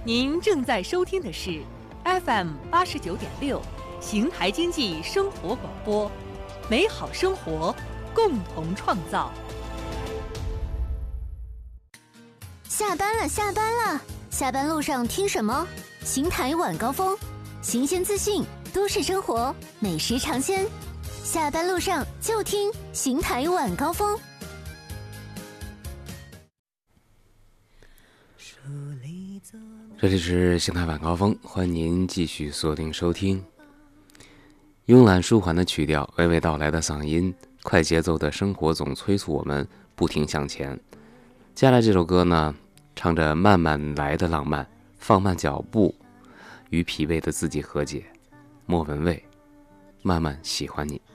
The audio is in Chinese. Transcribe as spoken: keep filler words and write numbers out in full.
您正在收听的是 F M 八十九点六邢台经济生活广播，美好生活，共同创造。 下班了，下班了，下班路上听什么？邢台晚高峰，新鲜资讯，都市生活，美食尝鲜。下班路上就听邢台晚高峰。 这里是邢台晚高峰，欢迎您继续锁定收听。慵懒舒缓的曲调，娓娓道来的嗓音，快节奏的生活总催促我们不停向前。接下来这首歌呢，唱着慢慢来的浪漫，放慢脚步，与疲惫的自己和解。莫文蔚，慢慢喜欢你。